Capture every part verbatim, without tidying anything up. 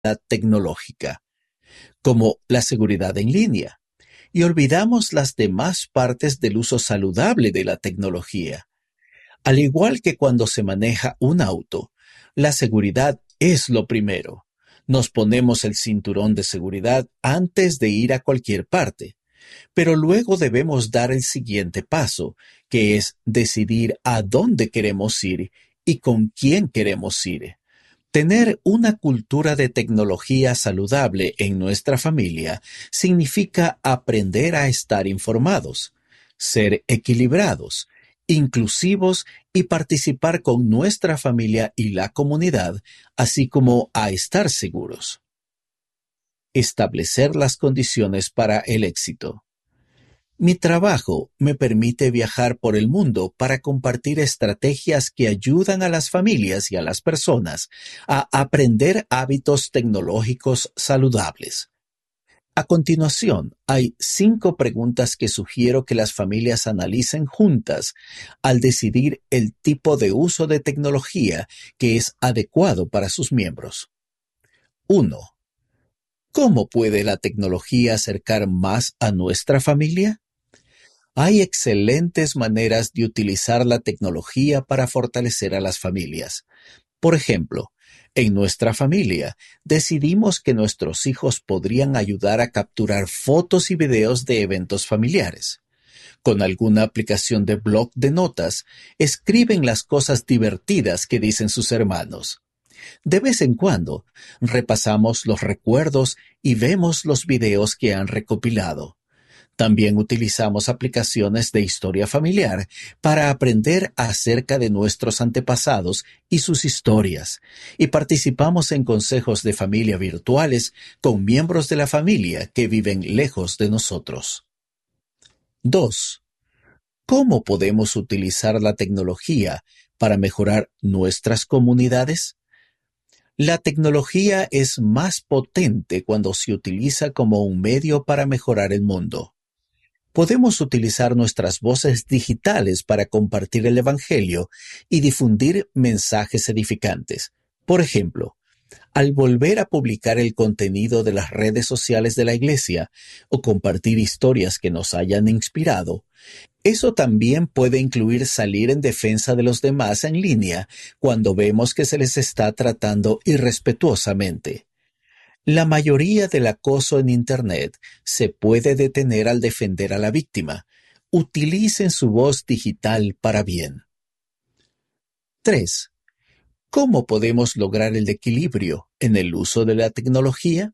tecnológica, como la seguridad en línea, y olvidamos las demás partes del uso saludable de la tecnología. Al igual que cuando se maneja un auto, la seguridad es lo primero. Nos ponemos el cinturón de seguridad antes de ir a cualquier parte, pero luego debemos dar el siguiente paso, que es decidir a dónde queremos ir y con quién queremos ir. Tener una cultura de tecnología saludable en nuestra familia significa aprender a estar informados, ser equilibrados, inclusivos y participar con nuestra familia y la comunidad, así como a estar seguros. Establecer las condiciones para el éxito. Mi trabajo me permite viajar por el mundo para compartir estrategias que ayudan a las familias y a las personas a aprender hábitos tecnológicos saludables. A continuación, hay cinco preguntas que sugiero que las familias analicen juntas al decidir el tipo de uso de tecnología que es adecuado para sus miembros. uno. ¿Cómo puede la tecnología acercar más a nuestra familia? Hay excelentes maneras de utilizar la tecnología para fortalecer a las familias. Por ejemplo, en nuestra familia decidimos que nuestros hijos podrían ayudar a capturar fotos y videos de eventos familiares. Con alguna aplicación de blog de notas, escriben las cosas divertidas que dicen sus hermanos. De vez en cuando, repasamos los recuerdos y vemos los videos que han recopilado. También utilizamos aplicaciones de historia familiar para aprender acerca de nuestros antepasados y sus historias, y participamos en consejos de familia virtuales con miembros de la familia que viven lejos de nosotros. dos. ¿Cómo podemos utilizar la tecnología para mejorar nuestras comunidades? La tecnología es más potente cuando se utiliza como un medio para mejorar el mundo. Podemos utilizar nuestras voces digitales para compartir el Evangelio y difundir mensajes edificantes. Por ejemplo, al volver a publicar el contenido de las redes sociales de la iglesia o compartir historias que nos hayan inspirado, eso también puede incluir salir en defensa de los demás en línea cuando vemos que se les está tratando irrespetuosamente. La mayoría del acoso en Internet se puede detener al defender a la víctima. Utilicen su voz digital para bien. tres. ¿Cómo podemos lograr el equilibrio en el uso de la tecnología?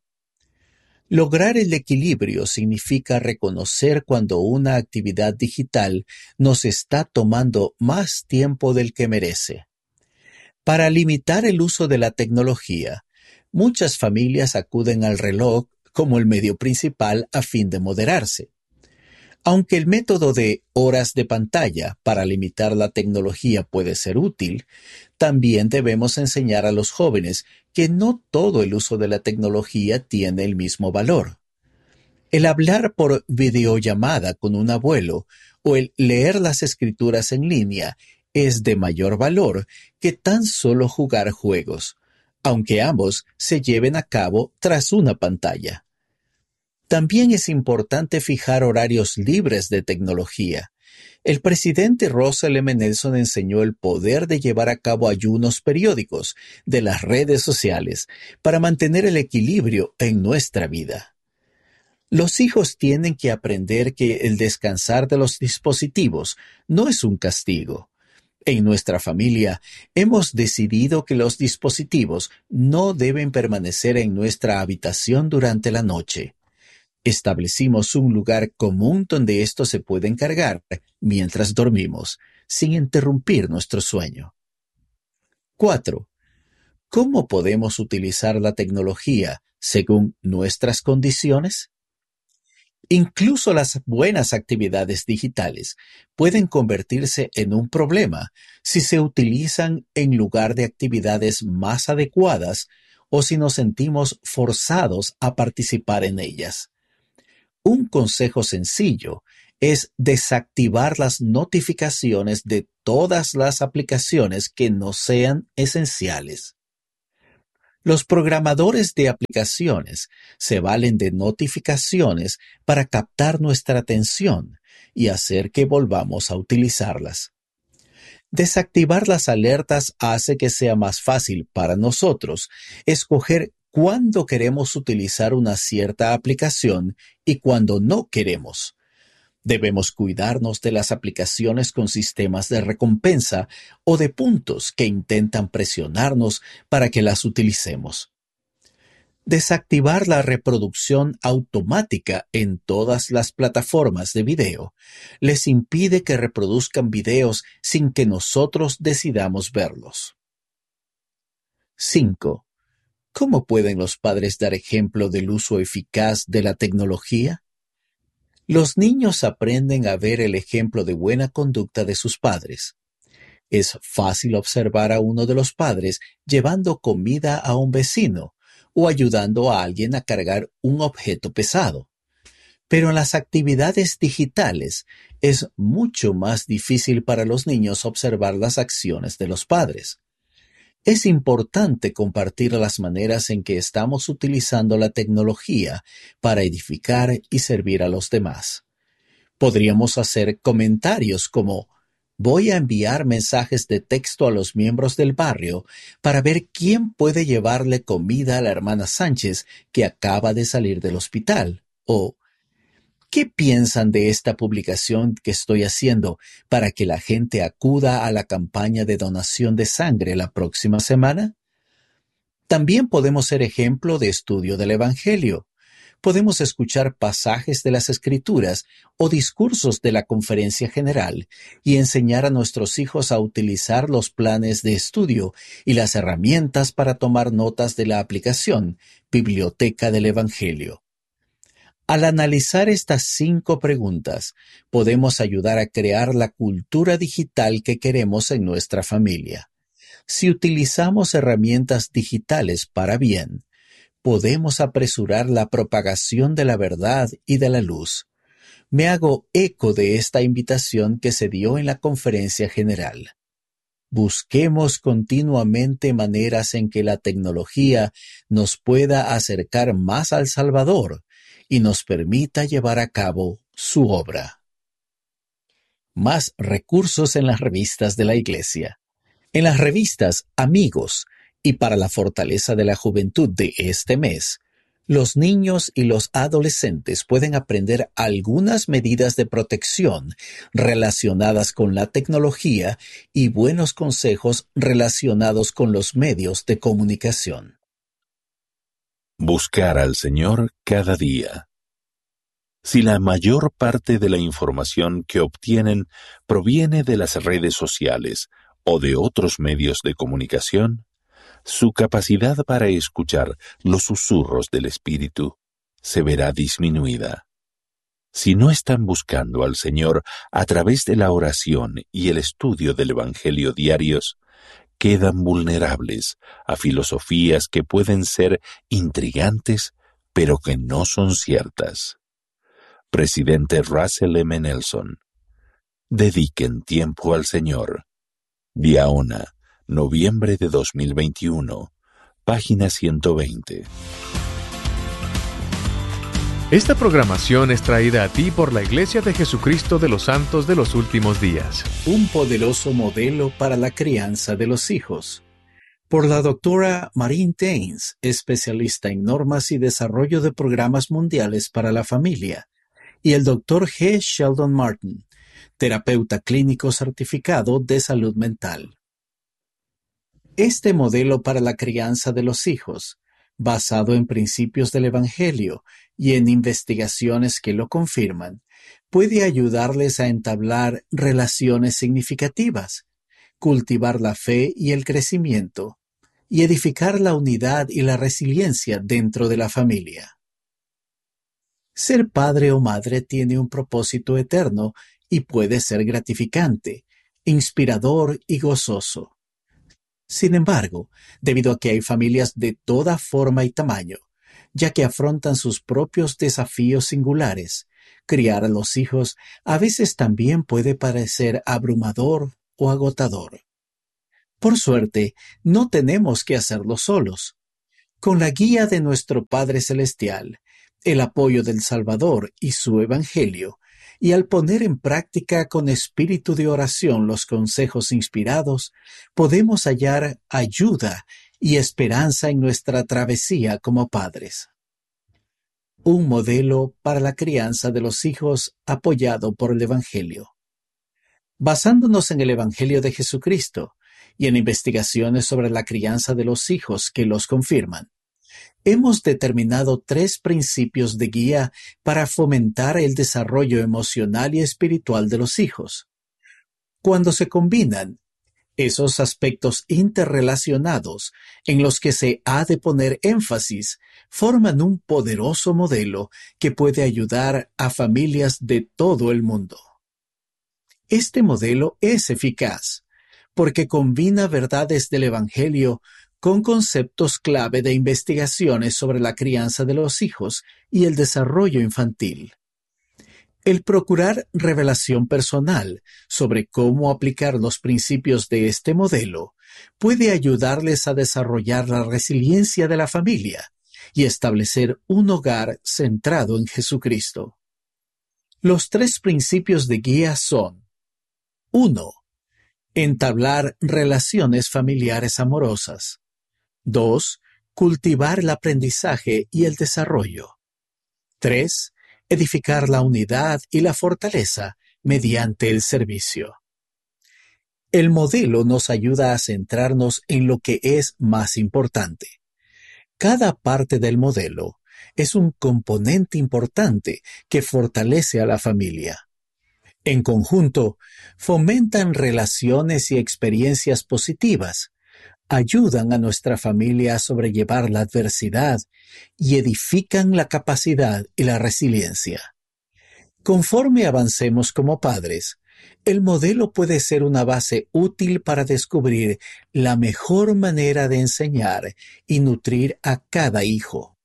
Lograr el equilibrio significa reconocer cuando una actividad digital nos está tomando más tiempo del que merece. Para limitar el uso de la tecnología, muchas familias acuden al reloj como el medio principal a fin de moderarse. Aunque el método de horas de pantalla para limitar la tecnología puede ser útil, también debemos enseñar a los jóvenes que no todo el uso de la tecnología tiene el mismo valor. El hablar por videollamada con un abuelo o el leer las escrituras en línea es de mayor valor que tan solo jugar juegos, aunque ambos se lleven a cabo tras una pantalla. También es importante fijar horarios libres de tecnología. El presidente Russell M. Nelson enseñó el poder de llevar a cabo ayunos periódicos de las redes sociales para mantener el equilibrio en nuestra vida. Los hijos tienen que aprender que el descansar de los dispositivos no es un castigo. En nuestra familia hemos decidido que los dispositivos no deben permanecer en nuestra habitación durante la noche. Establecimos un lugar común donde estos se pueden cargar mientras dormimos, sin interrumpir nuestro sueño. cuatro. ¿Cómo podemos utilizar la tecnología según nuestras condiciones? Incluso las buenas actividades digitales pueden convertirse en un problema si se utilizan en lugar de actividades más adecuadas o si nos sentimos forzados a participar en ellas. Un consejo sencillo es desactivar las notificaciones de todas las aplicaciones que no sean esenciales. Los programadores de aplicaciones se valen de notificaciones para captar nuestra atención y hacer que volvamos a utilizarlas. Desactivar las alertas hace que sea más fácil para nosotros escoger cuándo queremos utilizar una cierta aplicación y cuándo no queremos. Debemos cuidarnos de las aplicaciones con sistemas de recompensa o de puntos que intentan presionarnos para que las utilicemos. Desactivar la reproducción automática en todas las plataformas de video les impide que reproduzcan videos sin que nosotros decidamos verlos. cinco. ¿Cómo pueden los padres dar ejemplo del uso eficaz de la tecnología? Los niños aprenden a ver el ejemplo de buena conducta de sus padres. Es fácil observar a uno de los padres llevando comida a un vecino o ayudando a alguien a cargar un objeto pesado. Pero en las actividades digitales es mucho más difícil para los niños observar las acciones de los padres. Es importante compartir las maneras en que estamos utilizando la tecnología para edificar y servir a los demás. Podríamos hacer comentarios como: voy a enviar mensajes de texto a los miembros del barrio para ver quién puede llevarle comida a la hermana Sánchez que acaba de salir del hospital. O, ¿qué piensan de esta publicación que estoy haciendo para que la gente acuda a la campaña de donación de sangre la próxima semana? También podemos ser ejemplo de estudio del Evangelio. Podemos escuchar pasajes de las Escrituras o discursos de la Conferencia General y enseñar a nuestros hijos a utilizar los planes de estudio y las herramientas para tomar notas de la aplicación Biblioteca del Evangelio. Al analizar estas cinco preguntas, podemos ayudar a crear la cultura digital que queremos en nuestra familia. Si utilizamos herramientas digitales para bien, podemos apresurar la propagación de la verdad y de la luz. Me hago eco de esta invitación que se dio en la Conferencia General. Busquemos continuamente maneras en que la tecnología nos pueda acercar más al Salvador y nos permita llevar a cabo su obra. Más recursos en las revistas de la Iglesia. En las revistas Amigos y para la fortaleza de la juventud de este mes, los niños y los adolescentes pueden aprender algunas medidas de protección relacionadas con la tecnología y buenos consejos relacionados con los medios de comunicación. Buscar al Señor cada día. Si la mayor parte de la información que obtienen proviene de las redes sociales o de otros medios de comunicación, su capacidad para escuchar los susurros del Espíritu se verá disminuida. Si no están buscando al Señor a través de la oración y el estudio del Evangelio diarios, quedan vulnerables a filosofías que pueden ser intrigantes, pero que no son ciertas. Presidente Russell M. Nelson. Dediquen tiempo al Señor. Diaona, noviembre de dos mil veintiuno, página ciento veinte. Esta programación es traída a ti por la Iglesia de Jesucristo de los Santos de los Últimos Días. Un poderoso modelo para la crianza de los hijos. Por la doctora Maureen Taines, especialista en normas y desarrollo de programas mundiales para la familia, y el doctor G. Sheldon Martin, terapeuta clínico certificado de salud mental. Este modelo para la crianza de los hijos, basado en principios del Evangelio y en investigaciones que lo confirman, puede ayudarles a entablar relaciones significativas, cultivar la fe y el crecimiento, y edificar la unidad y la resiliencia dentro de la familia. Ser padre o madre tiene un propósito eterno y puede ser gratificante, inspirador y gozoso. Sin embargo, debido a que hay familias de toda forma y tamaño, ya que afrontan sus propios desafíos singulares, criar a los hijos a veces también puede parecer abrumador o agotador. Por suerte, no tenemos que hacerlo solos. Con la guía de nuestro Padre Celestial, el apoyo del Salvador y su Evangelio, y al poner en práctica con espíritu de oración los consejos inspirados, podemos hallar ayuda y esperanza en nuestra travesía como padres. Un modelo para la crianza de los hijos apoyado por el Evangelio. Basándonos en el Evangelio de Jesucristo y en investigaciones sobre la crianza de los hijos que los confirman, hemos determinado tres principios de guía para fomentar el desarrollo emocional y espiritual de los hijos. Cuando se combinan esos aspectos interrelacionados en los que se ha de poner énfasis, forman un poderoso modelo que puede ayudar a familias de todo el mundo. Este modelo es eficaz porque combina verdades del Evangelio con conceptos clave de investigaciones sobre la crianza de los hijos y el desarrollo infantil. El procurar revelación personal sobre cómo aplicar los principios de este modelo puede ayudarles a desarrollar la resiliencia de la familia y establecer un hogar centrado en Jesucristo. Los tres principios de guía son: uno. Entablar relaciones familiares amorosas. dos. Cultivar el aprendizaje y el desarrollo. tres. Edificar la unidad y la fortaleza mediante el servicio. El modelo nos ayuda a centrarnos en lo que es más importante. Cada parte del modelo es un componente importante que fortalece a la familia. En conjunto, fomentan relaciones y experiencias positivas, ayudan a nuestra familia a sobrellevar la adversidad y edifican la capacidad y la resiliencia. Conforme avancemos como padres, el modelo puede ser una base útil para descubrir la mejor manera de enseñar y nutrir a cada hijo.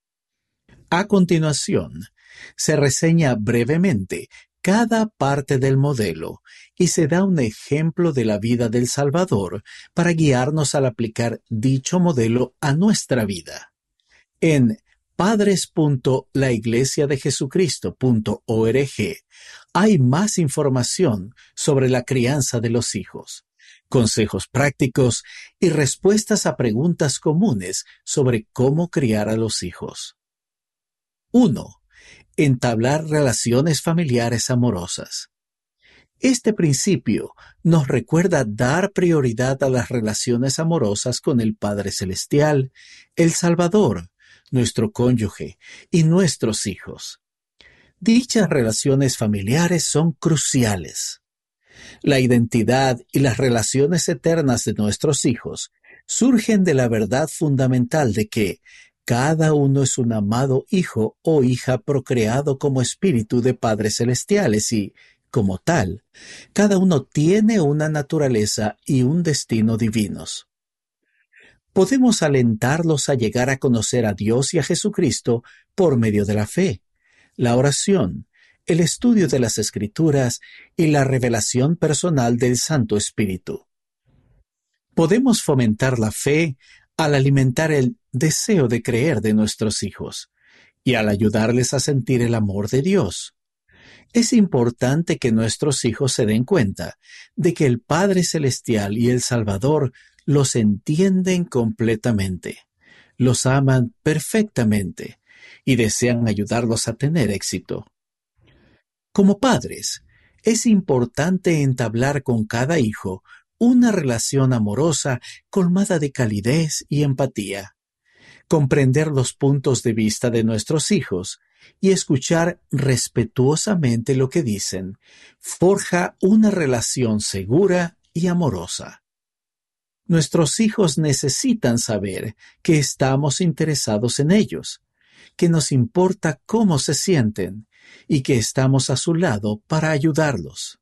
A continuación, se reseña brevemente cada parte del modelo y se da un ejemplo de la vida del Salvador para guiarnos al aplicar dicho modelo a nuestra vida. En padres punto la iglesia de jesucristo punto org hay más información sobre la crianza de los hijos, consejos prácticos y respuestas a preguntas comunes sobre cómo criar a los hijos. uno. Entablar relaciones familiares amorosas. Este principio nos recuerda dar prioridad a las relaciones amorosas con el Padre Celestial, el Salvador, nuestro cónyuge y nuestros hijos. Dichas relaciones familiares son cruciales. La identidad y las relaciones eternas de nuestros hijos surgen de la verdad fundamental de que cada uno es un amado hijo o hija procreado como espíritu de padres celestiales y, como tal, cada uno tiene una naturaleza y un destino divinos. Podemos alentarlos a llegar a conocer a Dios y a Jesucristo por medio de la fe, la oración, el estudio de las Escrituras y la revelación personal del Santo Espíritu. Podemos fomentar la fe al alimentar el deseo de creer de nuestros hijos y al ayudarles a sentir el amor de Dios. Es importante que nuestros hijos se den cuenta de que el Padre Celestial y el Salvador los entienden completamente, los aman perfectamente y desean ayudarlos a tener éxito. Como padres, es importante entablar con cada hijo una relación amorosa colmada de calidez y empatía. Comprender los puntos de vista de nuestros hijos y escuchar respetuosamente lo que dicen forja una relación segura y amorosa. Nuestros hijos necesitan saber que estamos interesados en ellos, que nos importa cómo se sienten y que estamos a su lado para ayudarlos.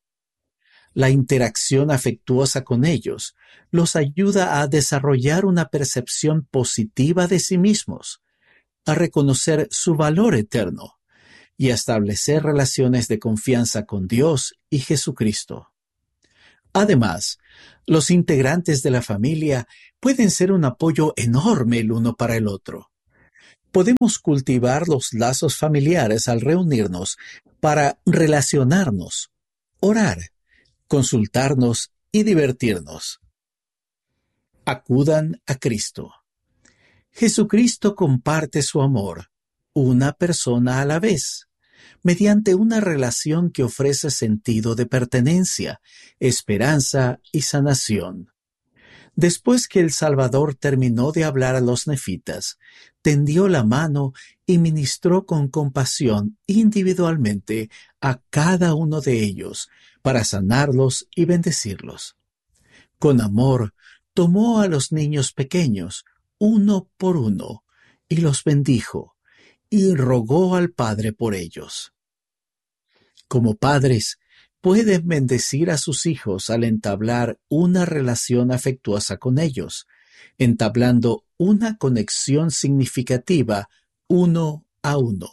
La interacción afectuosa con ellos los ayuda a desarrollar una percepción positiva de sí mismos, a reconocer su valor eterno y a establecer relaciones de confianza con Dios y Jesucristo. Además, Los integrantes de la familia pueden ser un apoyo enorme el uno para el otro. Podemos cultivar los lazos familiares al reunirnos para relacionarnos, orar, consultarnos y divertirnos. Acudan a Cristo. Jesucristo comparte su amor, una persona a la vez, mediante una relación que ofrece sentido de pertenencia, esperanza y sanación. Después que el Salvador terminó de hablar a los nefitas, tendió la mano y ministró con compasión individualmente a cada uno de ellos para sanarlos y bendecirlos. Con amor, tomó a los niños pequeños, uno por uno, y los bendijo, y rogó al Padre por ellos. Como padres, pueden bendecir a sus hijos al entablar una relación afectuosa con ellos, entablando una conexión significativa uno a uno.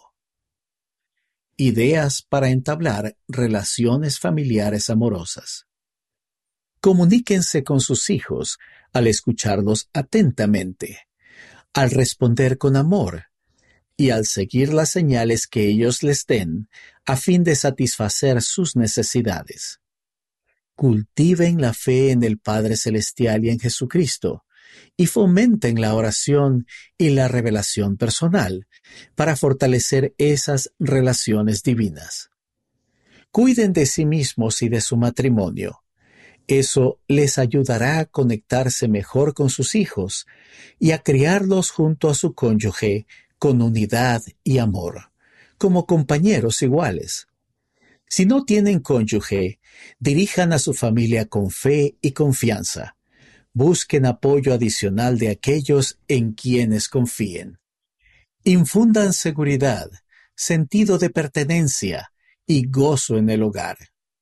Ideas para entablar relaciones familiares amorosas. Comuníquense con sus hijos al escucharlos atentamente, al responder con amor y al seguir las señales que ellos les den a fin de satisfacer sus necesidades. Cultiven la fe en el Padre Celestial y en Jesucristo, y fomenten la oración y la revelación personal para fortalecer esas relaciones divinas. Cuiden de sí mismos y de su matrimonio. Eso les ayudará a conectarse mejor con sus hijos y a criarlos junto a su cónyuge con unidad y amor, como compañeros iguales. Si no tienen cónyuge, dirijan a su familia con fe y confianza. Busquen apoyo adicional de aquellos en quienes confíen. Infundan seguridad, sentido de pertenencia y gozo en el hogar.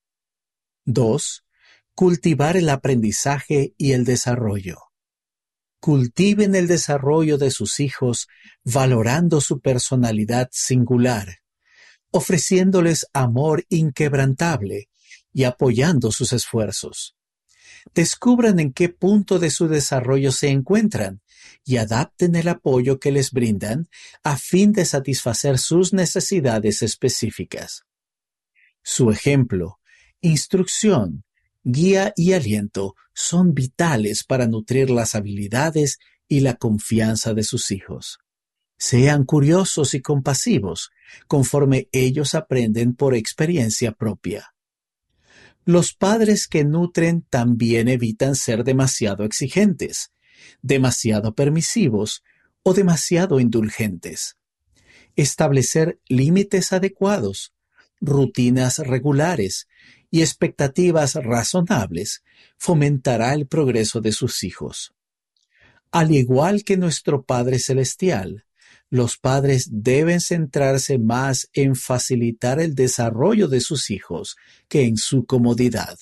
dos. Cultivar el aprendizaje y el desarrollo. Cultiven el desarrollo de sus hijos valorando su personalidad singular, ofreciéndoles amor inquebrantable y apoyando sus esfuerzos. Descubran en qué punto de su desarrollo se encuentran y adapten el apoyo que les brindan a fin de satisfacer sus necesidades específicas. Su ejemplo, instrucción, guía y aliento son vitales para nutrir las habilidades y la confianza de sus hijos. Sean curiosos y compasivos, conforme ellos aprenden por experiencia propia. Los padres que nutren también evitan ser demasiado exigentes, demasiado permisivos o demasiado indulgentes. Establecer límites adecuados, rutinas regulares y expectativas razonables fomentará el progreso de sus hijos. Al igual que nuestro Padre Celestial, los padres deben centrarse más en facilitar el desarrollo de sus hijos que en su comodidad.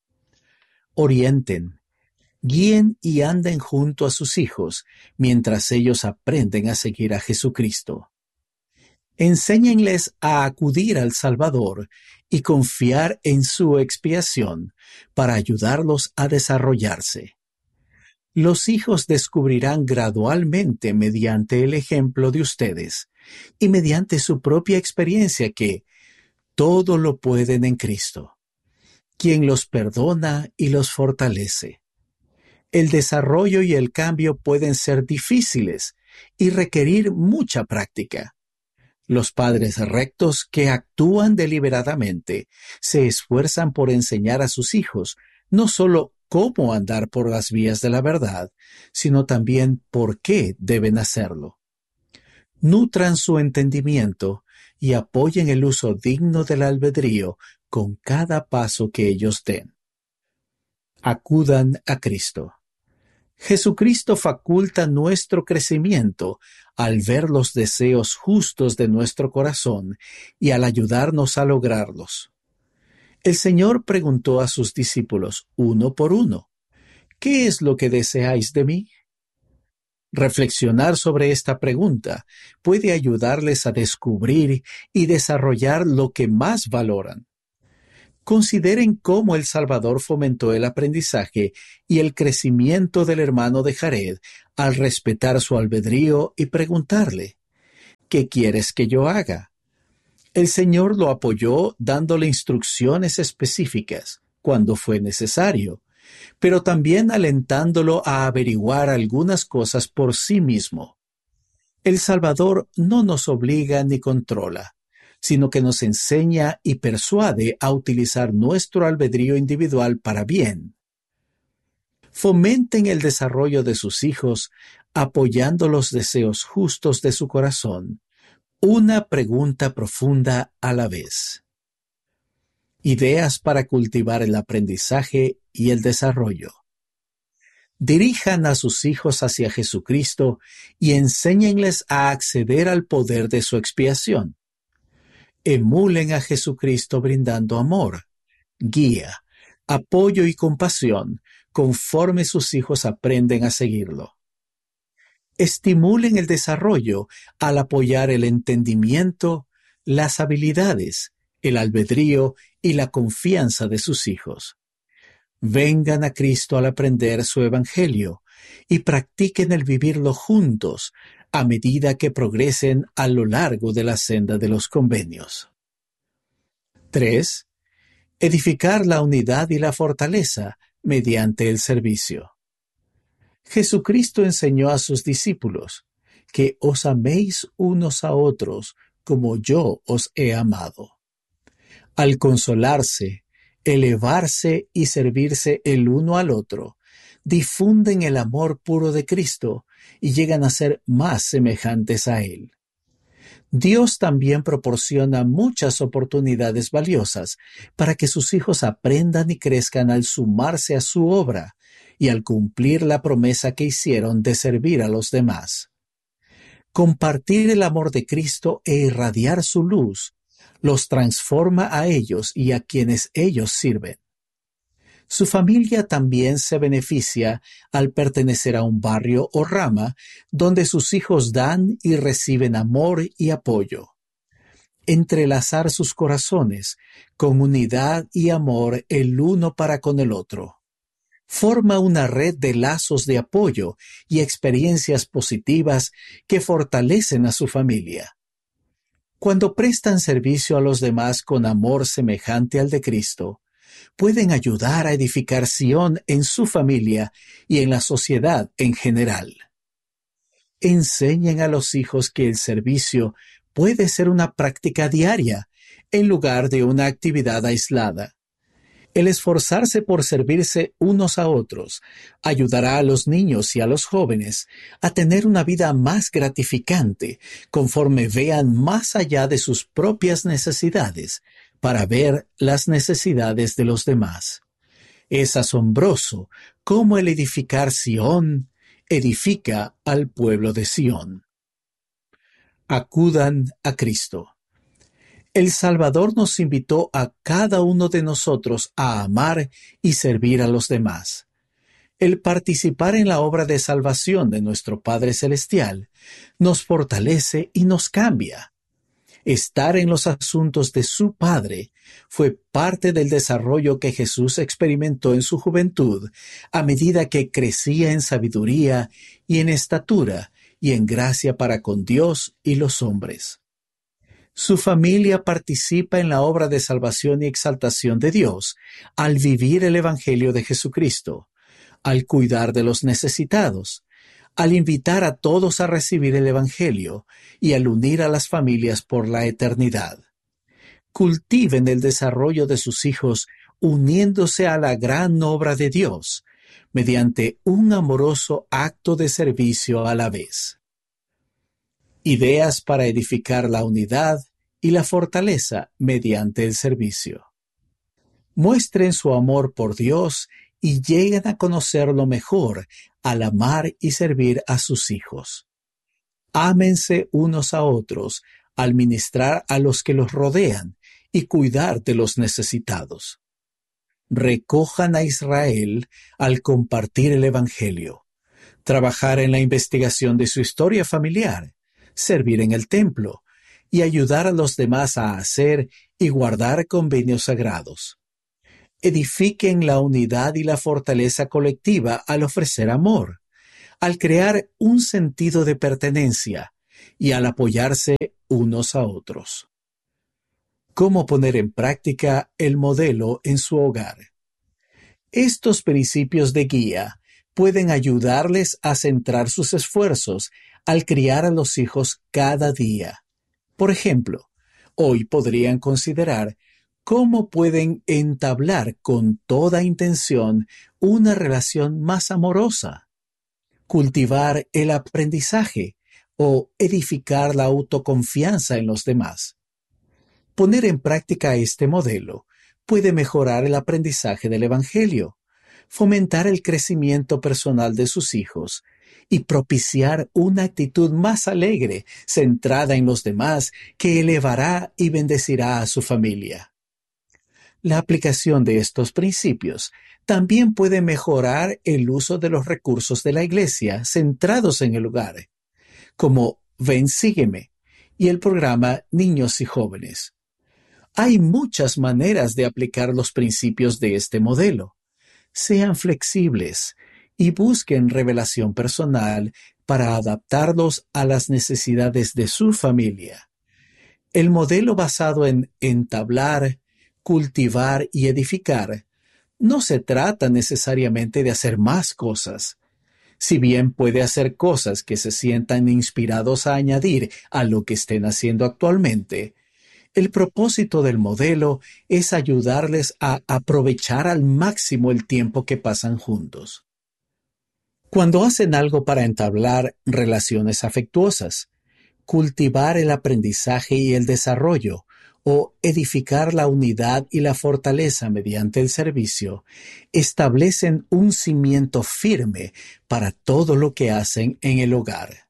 Orienten, guíen y anden junto a sus hijos mientras ellos aprenden a seguir a Jesucristo. Enséñenles a acudir al Salvador y confiar en su expiación para ayudarlos a desarrollarse. Los hijos descubrirán gradualmente mediante el ejemplo de ustedes y mediante su propia experiencia que todo lo pueden en Cristo, quien los perdona y los fortalece. El desarrollo y el cambio pueden ser difíciles y requerir mucha práctica. Los padres rectos que actúan deliberadamente se esfuerzan por enseñar a sus hijos no solo cómo andar por las vías de la verdad, sino también por qué deben hacerlo. Nutran su entendimiento y apoyen el uso digno del albedrío con cada paso que ellos den. Acudan a Cristo. Jesucristo faculta nuestro crecimiento al ver los deseos justos de nuestro corazón y al ayudarnos a lograrlos. El Señor preguntó a sus discípulos uno por uno, ¿qué es lo que deseáis de mí? Reflexionar sobre esta pregunta puede ayudarles a descubrir y desarrollar lo que más valoran. Consideren cómo el Salvador fomentó el aprendizaje y el crecimiento del hermano de Jared al respetar su albedrío y preguntarle, ¿qué quieres que yo haga? El Señor lo apoyó dándole instrucciones específicas cuando fue necesario, pero también alentándolo a averiguar algunas cosas por sí mismo. El Salvador no nos obliga ni controla, sino que nos enseña y persuade a utilizar nuestro albedrío individual para bien. Fomenten el desarrollo de sus hijos apoyando los deseos justos de su corazón, una pregunta profunda a la vez. Ideas para cultivar el aprendizaje y el desarrollo. Dirijan a sus hijos hacia Jesucristo y enséñenles a acceder al poder de su expiación. Emulen a Jesucristo brindando amor, guía, apoyo y compasión conforme sus hijos aprenden a seguirlo. Estimulen el desarrollo al apoyar el entendimiento, las habilidades, el albedrío y la confianza de sus hijos. Vengan a Cristo al aprender su evangelio y practiquen el vivirlo juntos a medida que progresen a lo largo de la senda de los convenios. tres. Edificar la unidad y la fortaleza mediante el servicio. Jesucristo enseñó a sus discípulos que os améis unos a otros como yo os he amado. Al consolarse, elevarse y servirse el uno al otro, difunden el amor puro de Cristo y llegan a ser más semejantes a Él. Dios también proporciona muchas oportunidades valiosas para que sus hijos aprendan y crezcan al sumarse a su obra y al cumplir la promesa que hicieron de servir a los demás. Compartir el amor de Cristo e irradiar su luz los transforma a ellos y a quienes ellos sirven. Su familia también se beneficia al pertenecer a un barrio o rama donde sus hijos dan y reciben amor y apoyo. Entrelazar sus corazones con unidad y amor el uno para con el otro forma una red de lazos de apoyo y experiencias positivas que fortalecen a su familia. Cuando prestan servicio a los demás con amor semejante al de Cristo, pueden ayudar a edificar Sion en su familia y en la sociedad en general. Enseñen a los hijos que el servicio puede ser una práctica diaria en lugar de una actividad aislada. El esforzarse por servirse unos a otros ayudará a los niños y a los jóvenes a tener una vida más gratificante conforme vean más allá de sus propias necesidades para ver las necesidades de los demás. Es asombroso cómo el edificar Sion edifica al pueblo de Sion. Acudan a Cristo. El Salvador nos invitó a cada uno de nosotros a amar y servir a los demás. El participar en la obra de salvación de nuestro Padre Celestial nos fortalece y nos cambia. Estar en los asuntos de su Padre fue parte del desarrollo que Jesús experimentó en su juventud a medida que crecía en sabiduría y en estatura y en gracia para con Dios y los hombres. Su familia participa en la obra de salvación y exaltación de Dios al vivir el Evangelio de Jesucristo, al cuidar de los necesitados, al invitar a todos a recibir el Evangelio y al unir a las familias por la eternidad. Cultiven el desarrollo de sus hijos uniéndose a la gran obra de Dios mediante un amoroso acto de servicio a la vez. Ideas para edificar la unidad y la fortaleza mediante el servicio. Muestren su amor por Dios y lleguen a conocerlo mejor al amar y servir a sus hijos. Ámense unos a otros al ministrar a los que los rodean y cuidar de los necesitados. Recojan a Israel al compartir el Evangelio, trabajar en la investigación de su historia familiar, servir en el templo y ayudar a los demás a hacer y guardar convenios sagrados. Edifiquen la unidad y la fortaleza colectiva al ofrecer amor, al crear un sentido de pertenencia y al apoyarse unos a otros. ¿Cómo poner en práctica el modelo en su hogar? Estos principios de guía pueden ayudarles a centrar sus esfuerzos al criar a los hijos cada día. Por ejemplo, hoy podrían considerar cómo pueden entablar con toda intención una relación más amorosa, cultivar el aprendizaje o edificar la autoconfianza en los demás. Poner en práctica este modelo puede mejorar el aprendizaje del Evangelio, fomentar el crecimiento personal de sus hijos y propiciar una actitud más alegre, centrada en los demás, que elevará y bendecirá a su familia. La aplicación de estos principios también puede mejorar el uso de los recursos de la Iglesia centrados en el hogar, como Ven, Sígueme y el programa Niños y Jóvenes. Hay muchas maneras de aplicar los principios de este modelo. Sean flexibles y busquen revelación personal para adaptarlos a las necesidades de su familia. El modelo basado en entablar, cultivar y edificar no se trata necesariamente de hacer más cosas. Si bien puede hacer cosas que se sientan inspirados a añadir a lo que estén haciendo actualmente, el propósito del modelo es ayudarles a aprovechar al máximo el tiempo que pasan juntos. Cuando hacen algo para entablar relaciones afectuosas, cultivar el aprendizaje y el desarrollo, o edificar la unidad y la fortaleza mediante el servicio, establecen un cimiento firme para todo lo que hacen en el hogar.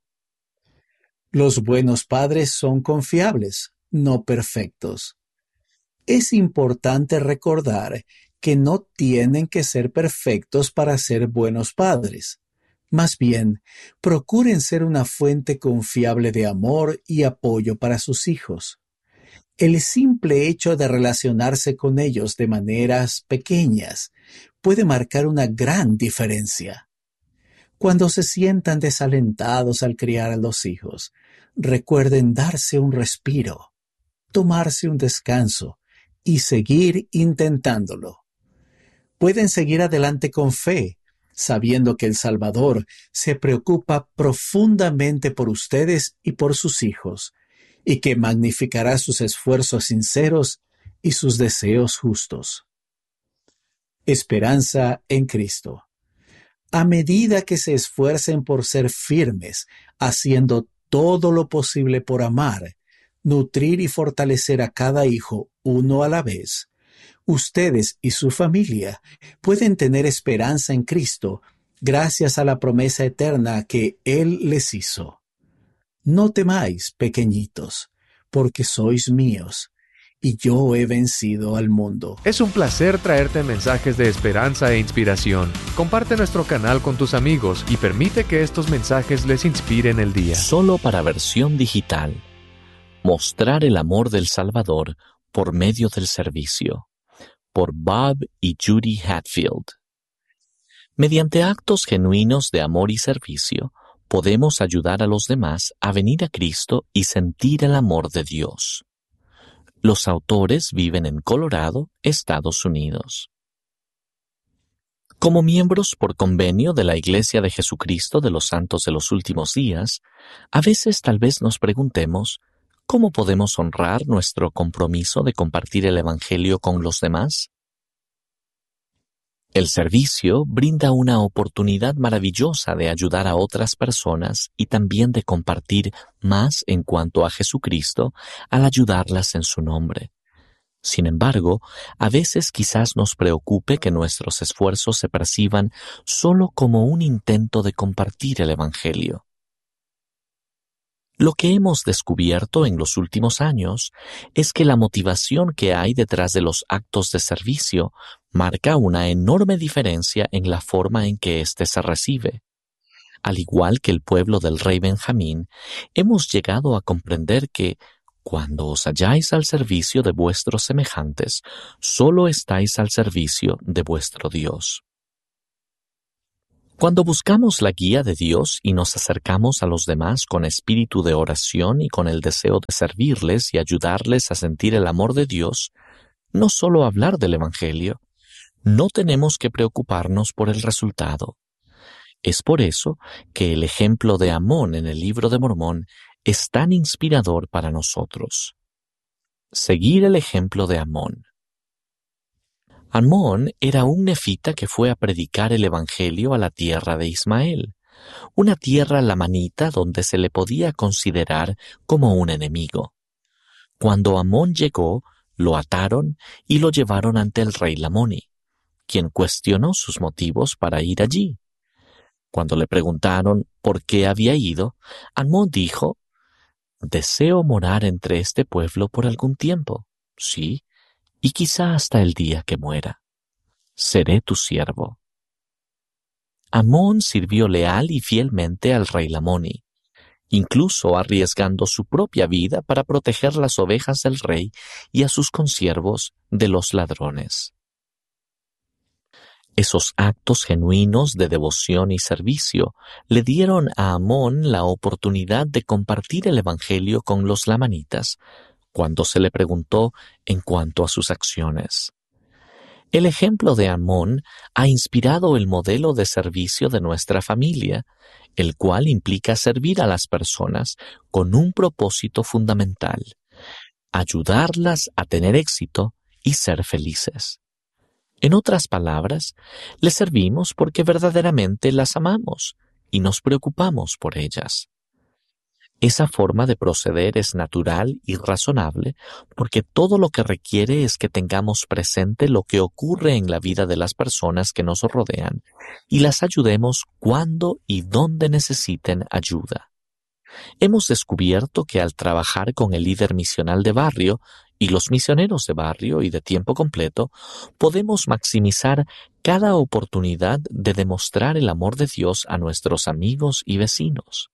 Los buenos padres son confiables, no perfectos. Es importante recordar que no tienen que ser perfectos para ser buenos padres. Más bien, procuren ser una fuente confiable de amor y apoyo para sus hijos. El simple hecho de relacionarse con ellos de maneras pequeñas puede marcar una gran diferencia. Cuando se sientan desalentados al criar a los hijos, recuerden darse un respiro, tomarse un descanso y seguir intentándolo. Pueden seguir adelante con fe, sabiendo que el Salvador se preocupa profundamente por ustedes y por sus hijos, y que magnificará sus esfuerzos sinceros y sus deseos justos. Esperanza en Cristo. A medida que se esfuercen por ser firmes, haciendo todo lo posible por amar, nutrir y fortalecer a cada hijo uno a la vez, ustedes y su familia pueden tener esperanza en Cristo gracias a la promesa eterna que Él les hizo. No temáis, pequeñitos, porque sois míos, y yo he vencido al mundo. Es un placer traerte mensajes de esperanza e inspiración. Comparte nuestro canal con tus amigos y permite que estos mensajes les inspiren el día. Solo para versión digital. Mostrar el amor del Salvador por medio del servicio. Por Bob y Judy Hatfield. Mediante actos genuinos de amor y servicio, podemos ayudar a los demás a venir a Cristo y sentir el amor de Dios. Los autores viven en Colorado, Estados Unidos. Como miembros por convenio de la Iglesia de Jesucristo de los Santos de los Últimos Días, a veces tal vez nos preguntemos, ¿cómo podemos honrar nuestro compromiso de compartir el Evangelio con los demás? El servicio brinda una oportunidad maravillosa de ayudar a otras personas y también de compartir más en cuanto a Jesucristo al ayudarlas en su nombre. Sin embargo, a veces quizás nos preocupe que nuestros esfuerzos se perciban solo como un intento de compartir el Evangelio. Lo que hemos descubierto en los últimos años es que la motivación que hay detrás de los actos de servicio marca una enorme diferencia en la forma en que éste se recibe. Al igual que el pueblo del rey Benjamín, hemos llegado a comprender que Cuando os halláis al servicio de vuestros semejantes, solo estáis al servicio de vuestro Dios. Cuando buscamos la guía de Dios y nos acercamos a los demás con espíritu de oración y con el deseo de servirles y ayudarles a sentir el amor de Dios, no solo hablar del Evangelio, no tenemos que preocuparnos por el resultado. Es por eso que el ejemplo de Amón en el Libro de Mormón es tan inspirador para nosotros. Seguir el ejemplo de Amón. Amón era un nefita que fue a predicar el Evangelio a la tierra de Ismael, una tierra lamanita donde se le podía considerar como un enemigo. Cuando Amón llegó, lo ataron y lo llevaron ante el rey Lamoni, quien cuestionó sus motivos para ir allí. Cuando le preguntaron por qué había ido, Amón dijo: «Deseo morar entre este pueblo por algún tiempo, sí, y quizá hasta el día que muera. Seré tu siervo». Amón sirvió leal y fielmente al rey Lamoni, incluso arriesgando su propia vida para proteger las ovejas del rey y a sus consiervos de los ladrones. Esos actos genuinos de devoción y servicio le dieron a Amón la oportunidad de compartir el Evangelio con los lamanitas cuando se le preguntó en cuanto a sus acciones. El ejemplo de Amón ha inspirado el modelo de servicio de nuestra familia, el cual implica servir a las personas con un propósito fundamental: ayudarlas a tener éxito y ser felices. En otras palabras, les servimos porque verdaderamente las amamos y nos preocupamos por ellas. Esa forma de proceder es natural y razonable porque todo lo que requiere es que tengamos presente lo que ocurre en la vida de las personas que nos rodean y las ayudemos cuando y donde necesiten ayuda. Hemos descubierto que al trabajar con el líder misional de barrio y los misioneros de barrio y de tiempo completo, podemos maximizar cada oportunidad de demostrar el amor de Dios a nuestros amigos y vecinos.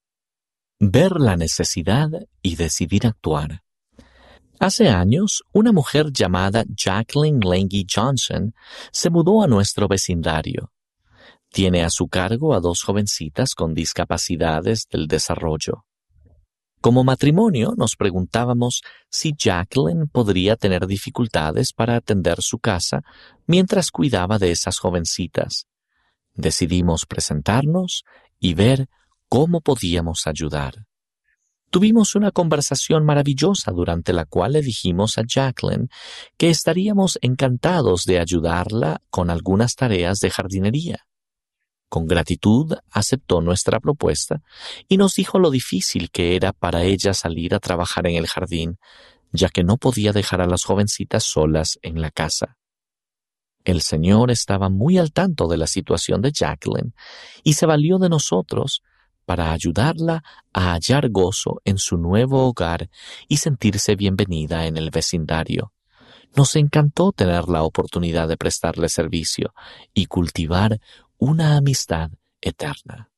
Ver la necesidad y decidir actuar. Hace años, una mujer llamada Jacqueline Lange Johnson se mudó a nuestro vecindario. Tiene a su cargo a dos jovencitas con discapacidades del desarrollo. Como matrimonio nos preguntábamos si Jacqueline podría tener dificultades para atender su casa mientras cuidaba de esas jovencitas. Decidimos presentarnos y ver cómo podíamos ayudar. Tuvimos una conversación maravillosa durante la cual le dijimos a Jacqueline que estaríamos encantados de ayudarla con algunas tareas de jardinería. Con gratitud aceptó nuestra propuesta y nos dijo lo difícil que era para ella salir a trabajar en el jardín, ya que no podía dejar a las jovencitas solas en la casa. El Señor estaba muy al tanto de la situación de Jacqueline y se valió de nosotros para ayudarla a hallar gozo en su nuevo hogar y sentirse bienvenida en el vecindario. Nos encantó tener la oportunidad de prestarle servicio y cultivar una amistad eterna.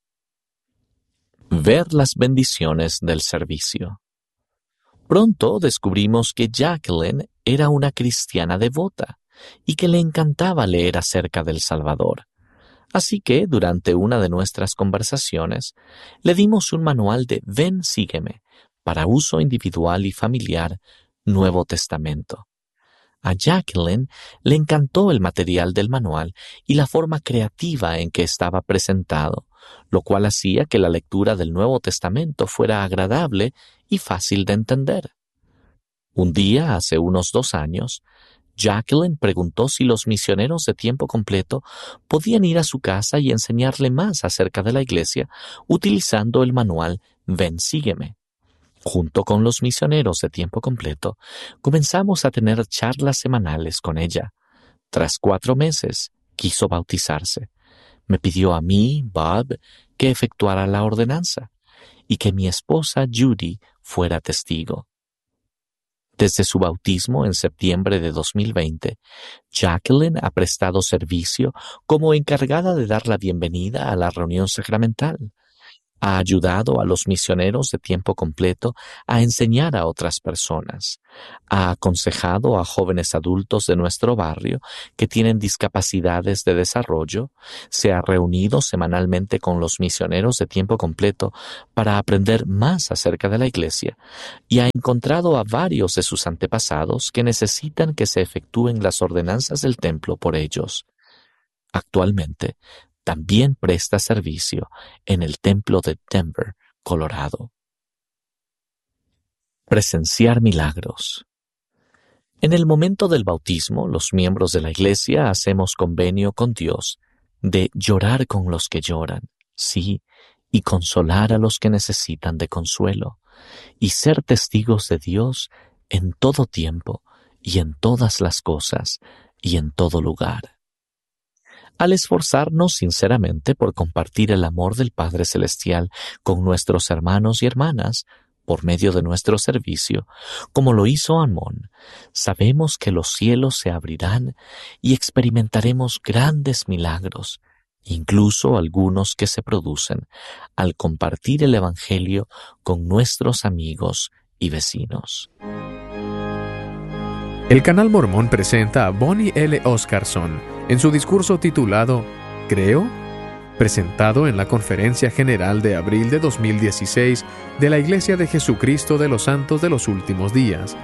Ver las bendiciones del servicio. Pronto descubrimos que Jacqueline era una cristiana devota y que le encantaba leer acerca del Salvador. Así que, durante una de nuestras conversaciones, le dimos un manual de Ven, sígueme, para uso individual y familiar, Nuevo Testamento. A Jacqueline le encantó el material del manual y la forma creativa en que estaba presentado, lo cual hacía que la lectura del Nuevo Testamento fuera agradable y fácil de entender. Un día, hace unos dos años, Jacqueline preguntó si los misioneros de tiempo completo podían ir a su casa y enseñarle más acerca de la iglesia utilizando el manual Ven, sígueme. Junto con los misioneros de tiempo completo, comenzamos a tener charlas semanales con ella. Tras cuatro meses, quiso bautizarse. Me pidió a mí, Bob, que efectuara la ordenanza y que mi esposa Judy fuera testigo. Desde su bautismo en septiembre de dos mil veinte, Jacqueline ha prestado servicio como encargada de dar la bienvenida a la reunión sacramental. Ha ayudado a los misioneros de tiempo completo a enseñar a otras personas. Ha aconsejado a jóvenes adultos de nuestro barrio que tienen discapacidades de desarrollo. Se ha reunido semanalmente con los misioneros de tiempo completo para aprender más acerca de la Iglesia y ha encontrado a varios de sus antepasados que necesitan que se efectúen las ordenanzas del templo por ellos. Actualmente, también presta servicio en el templo de Denver, Colorado. Presenciar milagros. En el momento del bautismo, los miembros de la Iglesia hacemos convenio con Dios de llorar con los que lloran, sí, y consolar a los que necesitan de consuelo, y ser testigos de Dios en todo tiempo y en todas las cosas y en todo lugar. Al esforzarnos sinceramente por compartir el amor del Padre Celestial con nuestros hermanos y hermanas, por medio de nuestro servicio, como lo hizo Amón, sabemos que los cielos se abrirán y experimentaremos grandes milagros, incluso algunos que se producen al compartir el Evangelio con nuestros amigos y vecinos. El Canal Mormón presenta a Bonnie L. Oscarson en su discurso titulado ¿Creo?, presentado en la Conferencia General de abril de dos mil dieciséis de la Iglesia de Jesucristo de los Santos de los Últimos Días.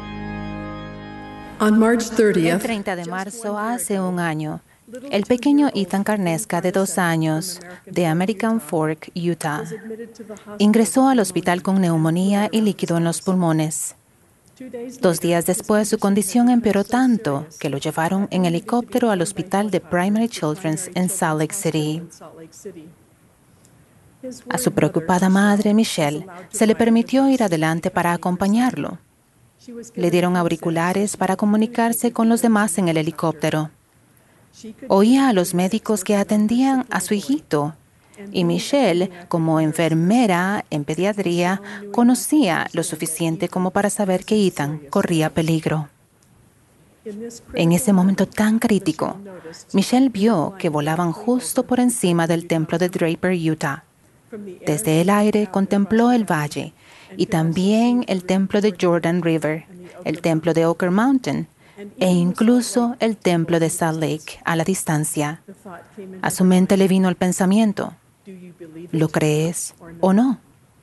El treinta de marzo, hace un año, el pequeño Ethan Carnesca, de dos años, de American Fork, Utah, ingresó al hospital con neumonía y líquido en los pulmones. Dos días después, su condición empeoró tanto que lo llevaron en helicóptero al hospital de Primary Children's en Salt Lake City. A su preocupada madre, Michelle, se le permitió ir adelante para acompañarlo. Le dieron auriculares para comunicarse con los demás en el helicóptero. Oía a los médicos que atendían a su hijito, y Michelle, como enfermera en pediatría, conocía lo suficiente como para saber que Ethan corría peligro. En ese momento tan crítico, Michelle vio que volaban justo por encima del templo de Draper, Utah. Desde el aire contempló el valle y también el templo de Jordan River, el templo de Ocker Mountain e incluso el templo de Salt Lake a la distancia. A su mente le vino el pensamiento: ¿lo crees o no?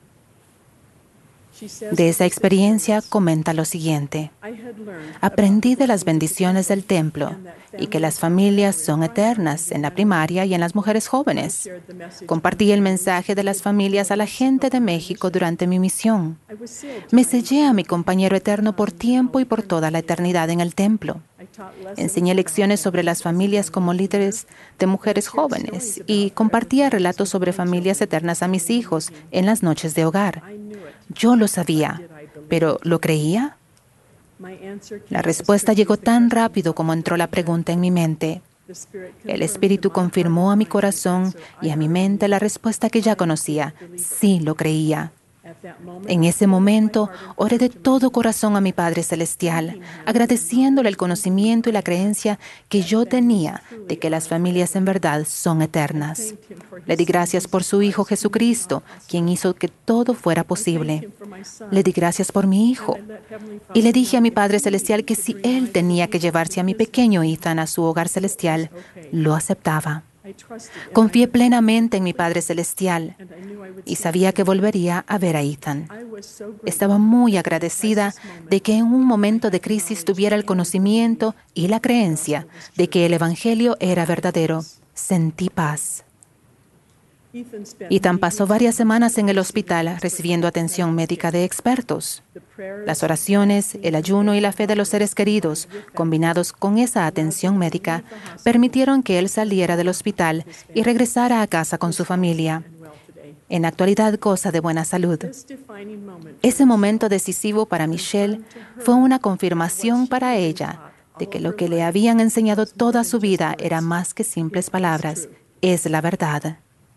De esa experiencia comenta lo siguiente: aprendí de las bendiciones del templo y que las familias son eternas en la primaria y en las mujeres jóvenes. Compartí el mensaje de las familias a la gente de México durante mi misión. Me sellé a mi compañero eterno por tiempo y por toda la eternidad en el templo. Enseñé lecciones sobre las familias como líderes de mujeres jóvenes y compartía relatos sobre familias eternas a mis hijos en las noches de hogar. Yo lo sabía, pero ¿lo creía? La respuesta llegó tan rápido como entró la pregunta en mi mente. El Espíritu confirmó a mi corazón y a mi mente la respuesta que ya conocía. Sí, lo creía. En ese momento, oré de todo corazón a mi Padre Celestial, agradeciéndole el conocimiento y la creencia que yo tenía de que las familias en verdad son eternas. Le di gracias por su Hijo Jesucristo, quien hizo que todo fuera posible. Le di gracias por mi Hijo. Y le dije a mi Padre Celestial que si Él tenía que llevarse a mi pequeño Ethan a su hogar celestial, lo aceptaba. Confié plenamente en mi Padre Celestial y sabía que volvería a ver a Ethan. Estaba muy agradecida de que en un momento de crisis tuviera el conocimiento y la creencia de que el Evangelio era verdadero. Sentí paz. Ethan pasó varias semanas en el hospital recibiendo atención médica de expertos. Las oraciones, el ayuno y la fe de los seres queridos, combinados con esa atención médica, permitieron que él saliera del hospital y regresara a casa con su familia. En la actualidad goza de buena salud. Ese momento decisivo para Michelle fue una confirmación para ella de que lo que le habían enseñado toda su vida era más que simples palabras, es la verdad.